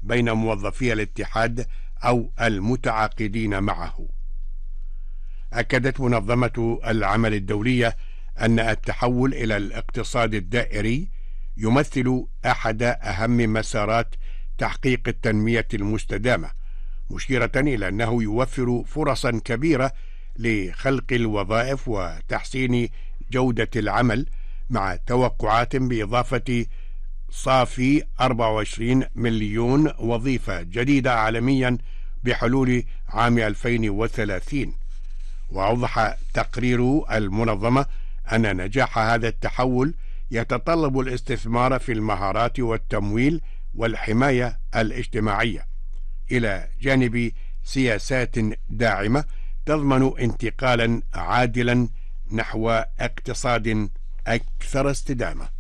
بين موظفي الاتحاد أو المتعاقدين معه. أكدت منظمة العمل الدولية أن التحول إلى الاقتصاد الدائري يمثل أحد أهم مسارات تحقيق التنمية المستدامة، مشيرة إلى أنه يوفر فرصا كبيرة لخلق الوظائف وتحسين جودة العمل، مع توقعات بإضافة صافي 24 مليون وظيفة جديدة عالميا بحلول عام 2030. وأوضح تقرير المنظمة أن نجاح هذا التحول يتطلب الاستثمار في المهارات والتمويل والحماية الاجتماعية، إلى جانب سياسات داعمة تضمن انتقالا عادلا نحو اقتصاد أكثر استدامة.